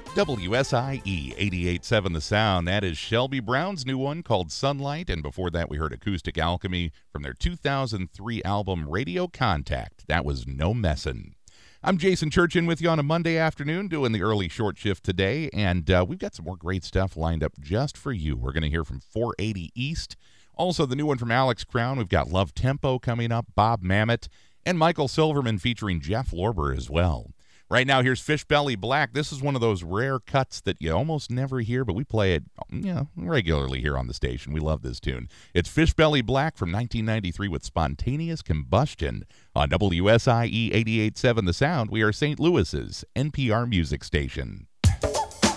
WSIE 88.7 The Sound. That is Shelby Brown's new one called Sunlight. And before that, we heard Acoustic Alchemy from their 2003 album Radio Contact. That was No Messin'. I'm Jason Churchin with you on a Monday afternoon doing the early short shift today. And we've got some more great stuff lined up just for you. We're going to hear from 480 East. Also, the new one from Alex Crown. We've got Love Tempo coming up, Bob Mamet, and Michael Silverman featuring Jeff Lorber as well. Right now, here's Fish Belly Black. This is one of those rare cuts that you almost never hear, but we play it regularly here on the station. We love this tune. It's Fish Belly Black from 1993 with Spontaneous Combustion on WSIE 88.7 The Sound. We are St. Louis's NPR music station.